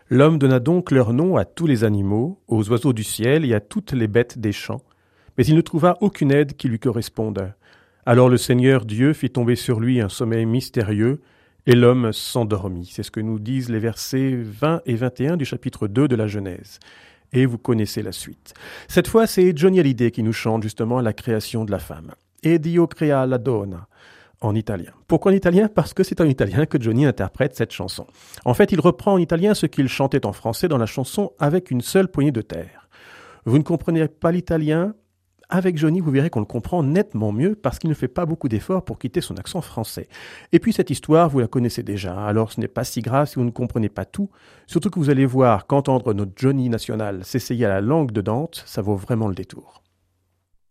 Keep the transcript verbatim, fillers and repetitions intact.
L'homme donna donc leur nom à tous les animaux, aux oiseaux du ciel et à toutes les bêtes des champs. Mais il ne trouva aucune aide qui lui corresponde. Alors le Seigneur Dieu fit tomber sur lui un sommeil mystérieux, et l'homme s'endormit. C'est ce que nous disent les versets vingt et vingt et un du chapitre deux de la Genèse. Et vous connaissez la suite. Cette fois, c'est Johnny Hallyday qui nous chante justement la création de la femme. E Dio crea la donna, en italien. Pourquoi en italien ? Parce que c'est en italien que Johnny interprète cette chanson. En fait, il reprend en italien ce qu'il chantait en français dans la chanson avec une seule poignée de terre. Vous ne comprenez pas l'italien ? Avec Johnny, vous verrez qu'on le comprend nettement mieux parce qu'il ne fait pas beaucoup d'efforts pour quitter son accent français. Et puis cette histoire, vous la connaissez déjà, alors ce n'est pas si grave si vous ne comprenez pas tout, surtout que vous allez voir qu'entendre notre Johnny national s'essayer à la langue de Dante, ça vaut vraiment le détour.